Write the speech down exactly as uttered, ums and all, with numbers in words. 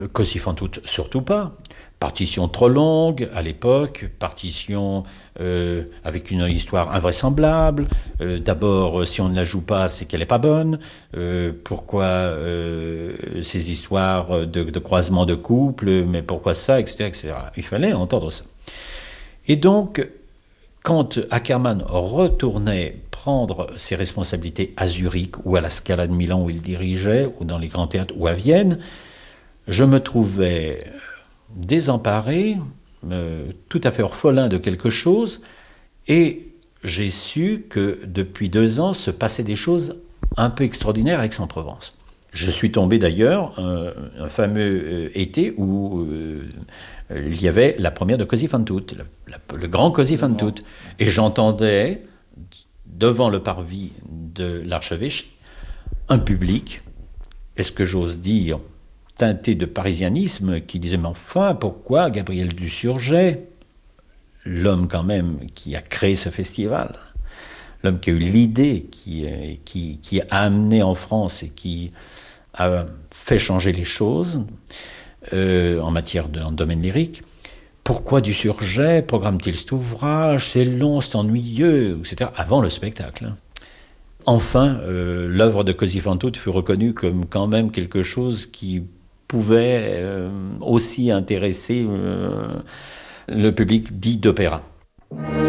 Così fan tutte, surtout pas. Partition trop longue à l'époque, partition euh, avec une histoire invraisemblable. Euh, D'abord, si on ne la joue pas, c'est qu'elle n'est pas bonne. Euh, pourquoi euh, ces histoires de, de croisement de couple, mais pourquoi ça, et cetera, et cetera. Il fallait entendre ça. Et donc, quand Ackermann retournait prendre ses responsabilités à Zurich ou à la Scala de Milan où il dirigeait, ou dans les grands théâtres, ou à Vienne, je me trouvais désemparé, euh, tout à fait orphelin de quelque chose, et j'ai su que depuis deux ans se passaient des choses un peu extraordinaires à Aix-en-Provence. Je suis tombé d'ailleurs un, un fameux euh, été où euh, il y avait la première de Così fan tutte, le, la, le grand Così fan tutte, et j'entendais devant le parvis de l'archevêché un public, est-ce que j'ose dire, teinté de parisianisme, qui disait « Mais enfin, pourquoi Gabriel Dusurget, l'homme quand même qui a créé ce festival, l'homme qui a eu l'idée, qui, qui, qui a amené en France et qui a fait changer les choses euh, en matière de, en domaine lyrique, pourquoi Dusurget programme-t-il cet ouvrage? C'est long, c'est ennuyeux, et cetera » avant le spectacle. Enfin, euh, l'œuvre de Così fan tutte fut reconnue comme quand même quelque chose qui pouvait euh, aussi intéresser euh, le public dit d'opéra.